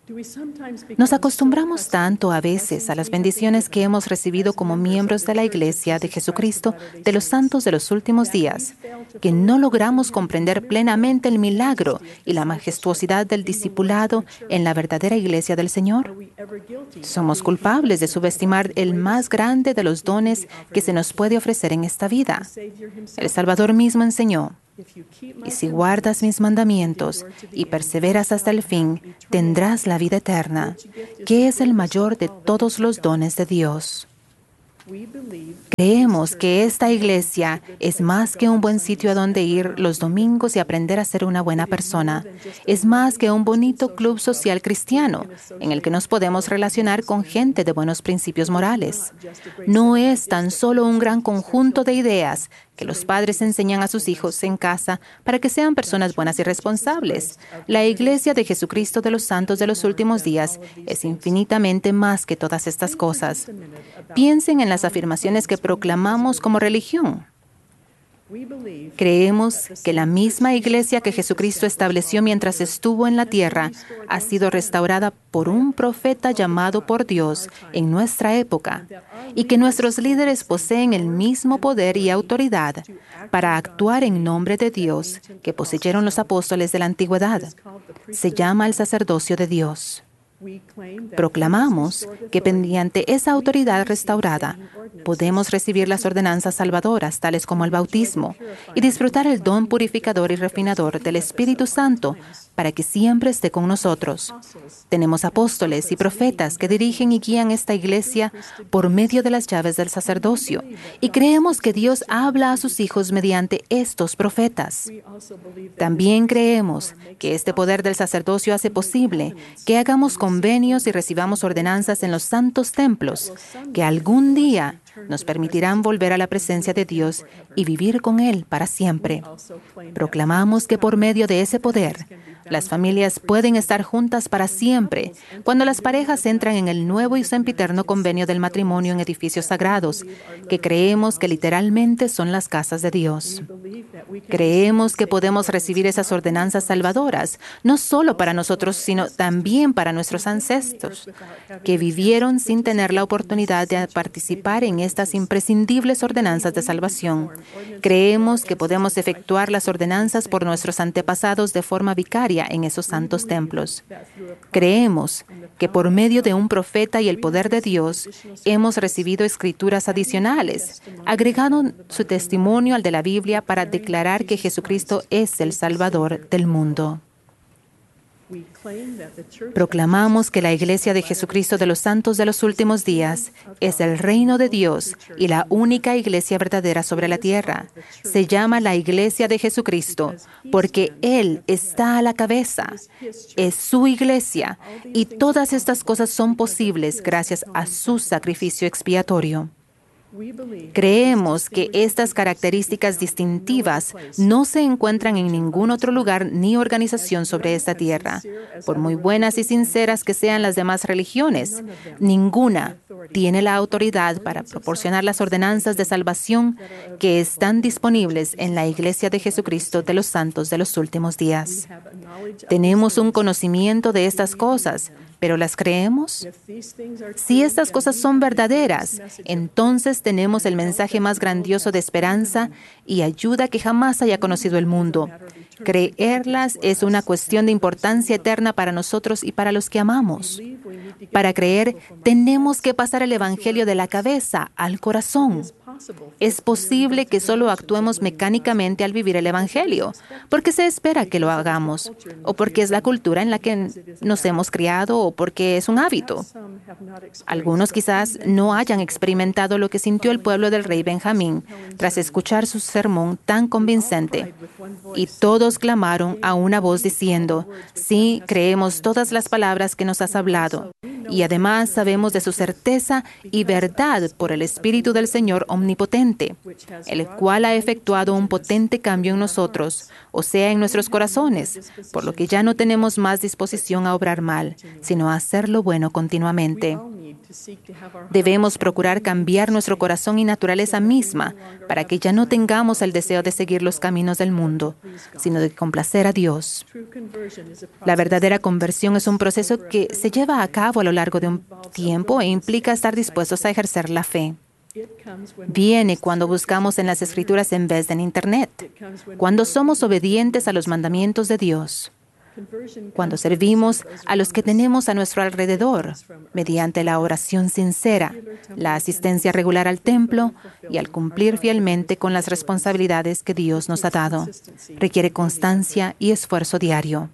Nos acostumbramos tanto a veces a las bendiciones que hemos recibido como miembros de la Iglesia de Jesucristo de los santos de los últimos días, que no logramos comprender plenamente el milagro y la majestuosidad del discipulado en la verdadera Iglesia del Señor. Somos culpables de subestimar el más grande de los dones que se nos puede ofrecer en esta vida. El Salvador mismo enseñó: y si guardas mis mandamientos y perseveras hasta el fin, tendrás la vida eterna, que es el mayor de todos los dones de Dios. Creemos que esta iglesia es más que un buen sitio a donde ir los domingos y aprender a ser una buena persona. Es más que un bonito club social cristiano en el que nos podemos relacionar con gente de buenos principios morales. No es tan solo un gran conjunto de ideas que los padres enseñan a sus hijos en casa para que sean personas buenas y responsables. La Iglesia de Jesucristo de los Santos de los Últimos Días es infinitamente más que todas estas cosas. Piensen en las afirmaciones que proclamamos como religión. Creemos que la misma iglesia que Jesucristo estableció mientras estuvo en la tierra ha sido restaurada por un profeta llamado por Dios en nuestra época y que nuestros líderes poseen el mismo poder y autoridad para actuar en nombre de Dios que poseyeron los apóstoles de la antigüedad. Se llama el sacerdocio de Dios. Proclamamos que mediante esa autoridad restaurada podemos recibir las ordenanzas salvadoras, tales como el bautismo, y disfrutar el don purificador y refinador del Espíritu Santo para que siempre esté con nosotros. Tenemos apóstoles y profetas que dirigen y guían esta iglesia por medio de las llaves del sacerdocio, y creemos que Dios habla a sus hijos mediante estos profetas. También creemos que este poder del sacerdocio hace posible que hagamos convenios y recibamos ordenanzas en los santos templos, que algún día nos permitirán volver a la presencia de Dios y vivir con Él para siempre. Proclamamos que por medio de ese poder, las familias pueden estar juntas para siempre cuando las parejas entran en el nuevo y sempiterno convenio del matrimonio en edificios sagrados, que creemos que literalmente son las casas de Dios. Creemos que podemos recibir esas ordenanzas salvadoras, no solo para nosotros, sino también para nuestros ancestros, que vivieron sin tener la oportunidad de participar en estas imprescindibles ordenanzas de salvación. Creemos que podemos efectuar las ordenanzas por nuestros antepasados de forma vicaria en esos santos templos. Creemos que por medio de un profeta y el poder de Dios hemos recibido escrituras adicionales, agregando su testimonio al de la Biblia para declarar que Jesucristo es el Salvador del mundo. Proclamamos que la Iglesia de Jesucristo de los Santos de los Últimos Días es el reino de Dios y la única iglesia verdadera sobre la tierra. Se llama la Iglesia de Jesucristo porque Él está a la cabeza. Es su iglesia y todas estas cosas son posibles gracias a su sacrificio expiatorio. Creemos que estas características distintivas no se encuentran en ningún otro lugar ni organización sobre esta tierra. Por muy buenas y sinceras que sean las demás religiones, ninguna tiene la autoridad para proporcionar las ordenanzas de salvación que están disponibles en la Iglesia de Jesucristo de los Santos de los Últimos Días. Tenemos un conocimiento de estas cosas, ¿pero las creemos? Si estas cosas son verdaderas, entonces tenemos el mensaje más grandioso de esperanza y ayuda que jamás haya conocido el mundo. Creerlas es una cuestión de importancia eterna para nosotros y para los que amamos. Para creer, tenemos que pasar el Evangelio de la cabeza al corazón. Es posible que solo actuemos mecánicamente al vivir el Evangelio, porque se espera que lo hagamos, o porque es la cultura en la que nos hemos criado, o porque es un hábito. Algunos quizás no hayan experimentado lo que sintió el pueblo del rey Benjamín tras escuchar su sermón tan convincente. Y todos clamaron a una voz diciendo: sí, creemos todas las palabras que nos has hablado. y además sabemos de su certeza y verdad por el Espíritu del Señor Omnipotente, el cual ha efectuado un potente cambio en nosotros, o sea, en nuestros corazones, por lo que ya no tenemos más disposición a obrar mal, sino a hacer lo bueno continuamente. Debemos procurar cambiar nuestro corazón y naturaleza misma para que ya no tengamos el deseo de seguir los caminos del mundo, sino de complacer a Dios. La verdadera conversión es un proceso que se lleva a cabo a lo largo de un tiempo e implica estar dispuestos a ejercer la fe. Viene cuando buscamos en las Escrituras en vez de en Internet, cuando somos obedientes a los mandamientos de Dios, cuando servimos a los que tenemos a nuestro alrededor, mediante la oración sincera, la asistencia regular al templo y al cumplir fielmente con las responsabilidades que Dios nos ha dado. Requiere constancia y esfuerzo diario.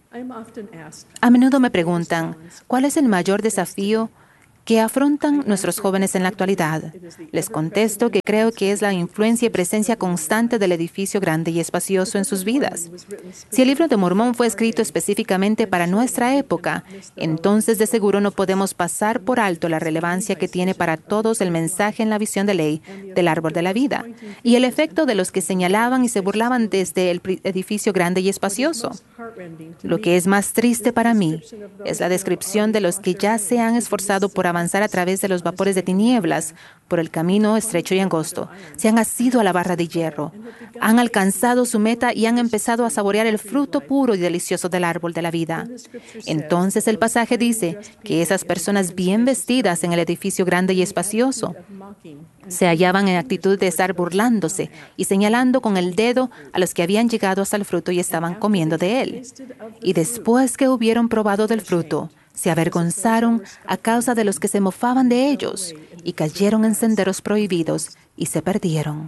A menudo me preguntan, ¿cuál es el mayor desafío que afrontan nuestros jóvenes en la actualidad? Les contesto que creo que es la influencia y presencia constante del edificio grande y espacioso en sus vidas. Si el libro de Mormón fue escrito específicamente para nuestra época, entonces de seguro no podemos pasar por alto la relevancia que tiene para todos el mensaje en la visión de ley del árbol de la vida y el efecto de los que señalaban y se burlaban desde el edificio grande y espacioso. Lo que es más triste para mí es la descripción de los que ya se han esforzado por avanzar a través de los vapores de tinieblas por el camino estrecho y angosto. Se han asido a la barra de hierro, han alcanzado su meta y han empezado a saborear el fruto puro y delicioso del árbol de la vida. Entonces el pasaje dice que esas personas bien vestidas en el edificio grande y espacioso se hallaban en actitud de estar burlándose y señalando con el dedo a los que habían llegado hasta el fruto y estaban comiendo de él. Y después que hubieron probado del fruto, se avergonzaron a causa de los que se mofaban de ellos y cayeron en senderos prohibidos y se perdieron.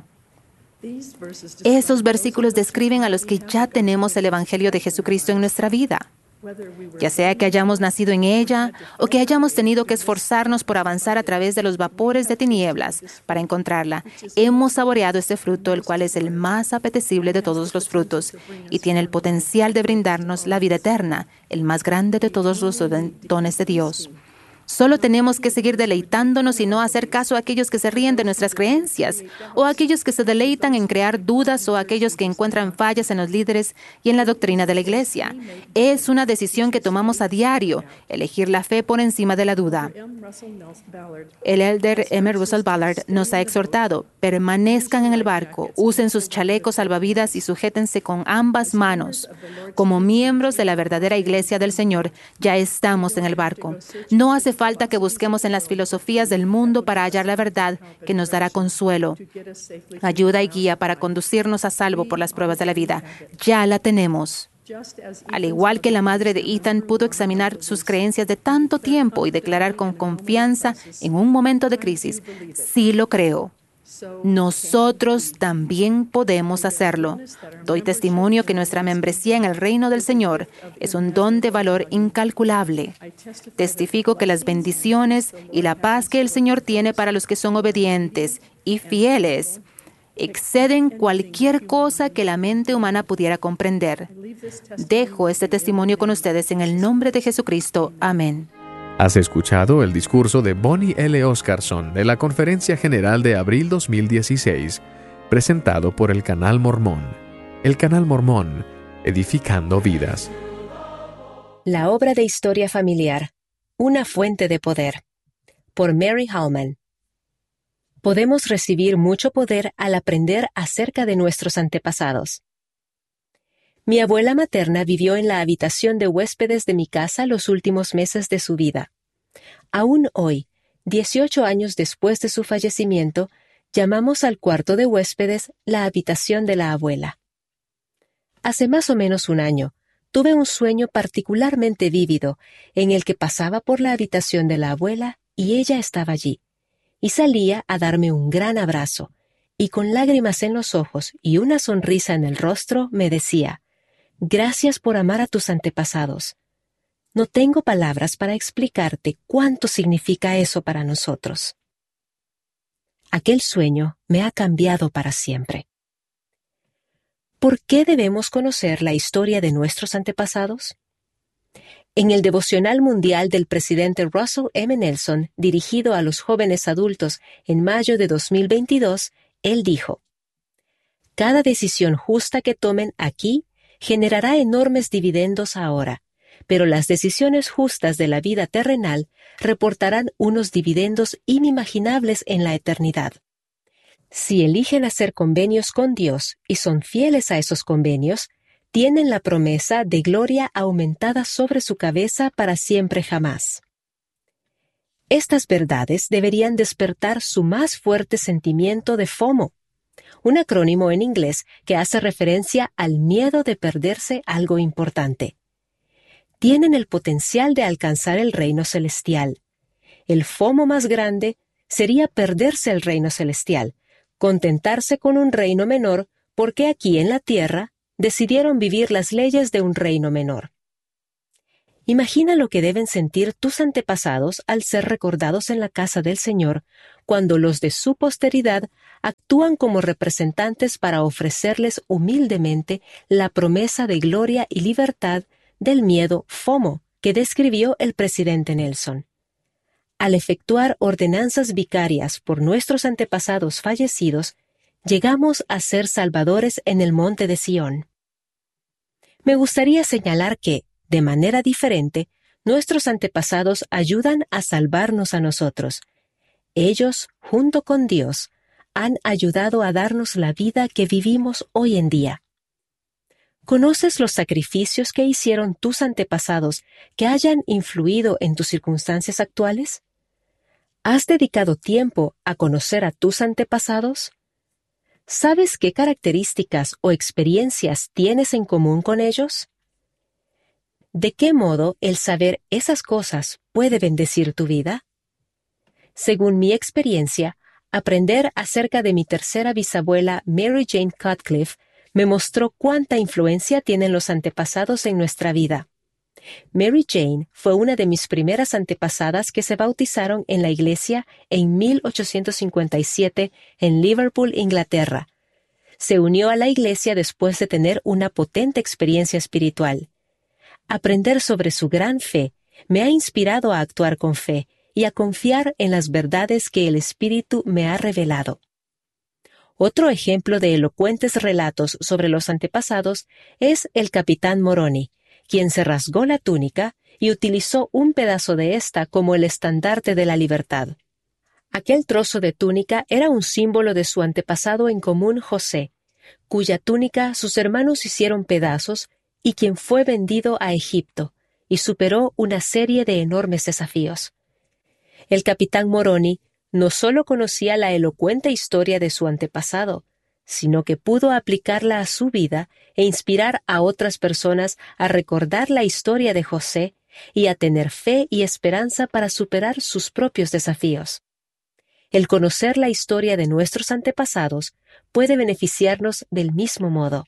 Esos versículos describen a los que ya tenemos el Evangelio de Jesucristo en nuestra vida. Ya sea que hayamos nacido en ella o que hayamos tenido que esforzarnos por avanzar a través de los vapores de tinieblas para encontrarla, hemos saboreado este fruto, el cual es el más apetecible de todos los frutos y tiene el potencial de brindarnos la vida eterna, el más grande de todos los dones de Dios. Solo tenemos que seguir deleitándonos y no hacer caso a aquellos que se ríen de nuestras creencias, o a aquellos que se deleitan en crear dudas, o a aquellos que encuentran fallas en los líderes y en la doctrina de la Iglesia. Es una decisión que tomamos a diario, elegir la fe por encima de la duda. El elder M. Russell Ballard nos ha exhortado: permanezcan en el barco, usen sus chalecos salvavidas y sujétense con ambas manos. Como miembros de la verdadera Iglesia del Señor, ya estamos en el barco. No hace falta que busquemos en las filosofías del mundo para hallar la verdad que nos dará consuelo, ayuda y guía para conducirnos a salvo por las pruebas de la vida. Ya la tenemos. Al igual que la madre de Ethan pudo examinar sus creencias de tanto tiempo y declarar con confianza en un momento de crisis: sí lo creo. Nosotros también podemos hacerlo. Doy testimonio que nuestra membresía en el reino del Señor es un don de valor incalculable. Testifico que las bendiciones y la paz que el Señor tiene para los que son obedientes y fieles exceden cualquier cosa que la mente humana pudiera comprender. Dejo este testimonio con ustedes en el nombre de Jesucristo. Amén. Has escuchado el discurso de Bonnie L. Oscarson de la Conferencia General de abril dos mil dieciséis, presentado por el Canal Mormón. El Canal Mormón, edificando vidas. La obra de historia familiar, una fuente de poder, por Mary Hallman. Podemos recibir mucho poder al aprender acerca de nuestros antepasados. Mi abuela materna vivió en la habitación de huéspedes de mi casa los últimos meses de su vida. Aún hoy, dieciocho años después de su fallecimiento, llamamos al cuarto de huéspedes la habitación de la abuela. Hace más o menos un año, tuve un sueño particularmente vívido en el que pasaba por la habitación de la abuela y ella estaba allí, y salía a darme un gran abrazo, y con lágrimas en los ojos y una sonrisa en el rostro me decía: «Gracias por amar a tus antepasados. No tengo palabras para explicarte cuánto significa eso para nosotros». Aquel sueño me ha cambiado para siempre. ¿Por qué debemos conocer la historia de nuestros antepasados? En el devocional mundial del presidente Russell M. Nelson, dirigido a los jóvenes adultos en mayo de dos mil veintidós, él dijo: «Cada decisión justa que tomen aquí generará enormes dividendos ahora, pero las decisiones justas de la vida terrenal reportarán unos dividendos inimaginables en la eternidad. Si eligen hacer convenios con Dios y son fieles a esos convenios, tienen la promesa de gloria aumentada sobre su cabeza para siempre jamás». Estas verdades deberían despertar su más fuerte sentimiento de FOMO, un acrónimo en inglés que hace referencia al miedo de perderse algo importante. Tienen el potencial de alcanzar el reino celestial. El FOMO más grande sería perderse el reino celestial, contentarse con un reino menor porque aquí en la tierra decidieron vivir las leyes de un reino menor. Imagina lo que deben sentir tus antepasados al ser recordados en la casa del Señor cuando los de su posteridad actúan como representantes para ofrecerles humildemente la promesa de gloria y libertad del miedo FOMO que describió el presidente Nelson. Al efectuar ordenanzas vicarias por nuestros antepasados fallecidos, llegamos a ser salvadores en el monte de Sión. Me gustaría señalar que, de manera diferente, nuestros antepasados ayudan a salvarnos a nosotros. Ellos, junto con Dios, han ayudado a darnos la vida que vivimos hoy en día. ¿Conoces los sacrificios que hicieron tus antepasados que hayan influido en tus circunstancias actuales? ¿Has dedicado tiempo a conocer a tus antepasados? ¿Sabes qué características o experiencias tienes en común con ellos? ¿De qué modo el saber esas cosas puede bendecir tu vida? Según mi experiencia, aprender acerca de mi tercera bisabuela Mary Jane Cutcliffe me mostró cuánta influencia tienen los antepasados en nuestra vida. Mary Jane fue una de mis primeras antepasadas que se bautizaron en la iglesia en mil ochocientos cincuenta y siete en Liverpool, Inglaterra. Se unió a la iglesia después de tener una potente experiencia espiritual. Aprender sobre su gran fe me ha inspirado a actuar con fe y a confiar en las verdades que el Espíritu me ha revelado. Otro ejemplo de elocuentes relatos sobre los antepasados es el capitán Moroni, quien se rasgó la túnica y utilizó un pedazo de ésta como el estandarte de la libertad. Aquel trozo de túnica era un símbolo de su antepasado en común José, cuya túnica sus hermanos hicieron pedazos y quien fue vendido a Egipto y superó una serie de enormes desafíos. El capitán Moroni no solo conocía la elocuente historia de su antepasado, sino que pudo aplicarla a su vida e inspirar a otras personas a recordar la historia de José y a tener fe y esperanza para superar sus propios desafíos. El conocer la historia de nuestros antepasados puede beneficiarnos del mismo modo.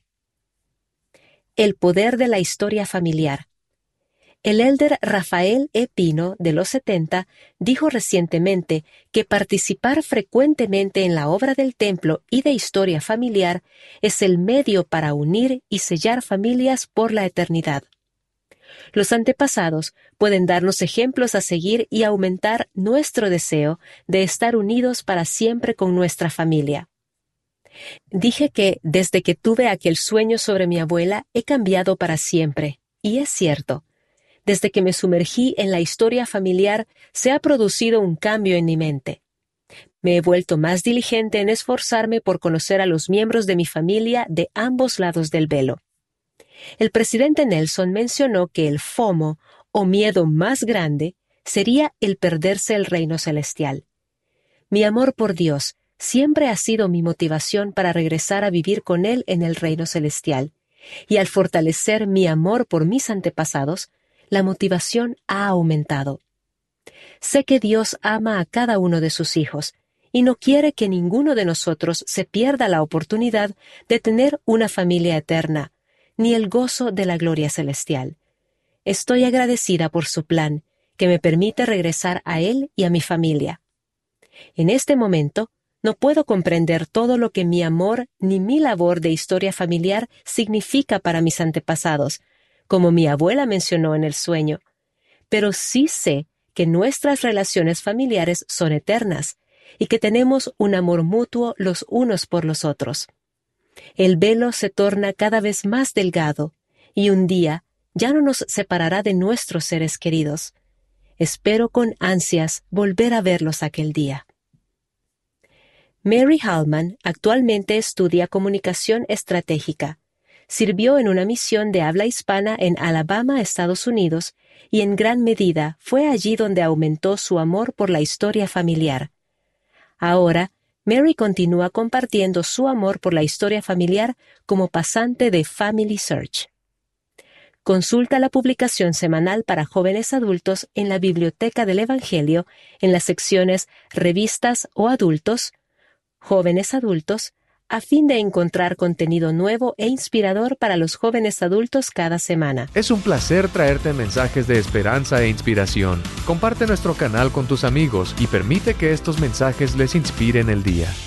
El poder de la historia familiar. El elder Rafael E. Pino, de los setenta, dijo recientemente que participar frecuentemente en la obra del templo y de historia familiar es el medio para unir y sellar familias por la eternidad. Los antepasados pueden darnos ejemplos a seguir y aumentar nuestro deseo de estar unidos para siempre con nuestra familia. Dije que, desde que tuve aquel sueño sobre mi abuela, he cambiado para siempre, y es cierto. Desde que me sumergí en la historia familiar, se ha producido un cambio en mi mente. Me he vuelto más diligente en esforzarme por conocer a los miembros de mi familia de ambos lados del velo. El presidente Nelson mencionó que el FOMO, o miedo más grande, sería el perderse el reino celestial. Mi amor por Dios siempre ha sido mi motivación para regresar a vivir con Él en el reino celestial, y al fortalecer mi amor por mis antepasados, la motivación ha aumentado. Sé que Dios ama a cada uno de sus hijos y no quiere que ninguno de nosotros se pierda la oportunidad de tener una familia eterna, ni el gozo de la gloria celestial. Estoy agradecida por su plan, que me permite regresar a Él y a mi familia. En este momento, no puedo comprender todo lo que mi amor ni mi labor de historia familiar significa para mis antepasados, como mi abuela mencionó en el sueño, pero sí sé que nuestras relaciones familiares son eternas y que tenemos un amor mutuo los unos por los otros. El velo se torna cada vez más delgado y un día ya no nos separará de nuestros seres queridos. Espero con ansias volver a verlos aquel día. Mary Hallman actualmente estudia comunicación estratégica. Sirvió en una misión de habla hispana en Alabama, Estados Unidos, y en gran medida fue allí donde aumentó su amor por la historia familiar. Ahora, Mary continúa compartiendo su amor por la historia familiar como pasante de Family Search. Consulta la publicación semanal para jóvenes adultos en la Biblioteca del Evangelio en las secciones Revistas o Adultos, Jóvenes Adultos, a fin de encontrar contenido nuevo e inspirador para los jóvenes adultos cada semana. Es un placer traerte mensajes de esperanza e inspiración. Comparte nuestro canal con tus amigos y permite que estos mensajes les inspiren el día.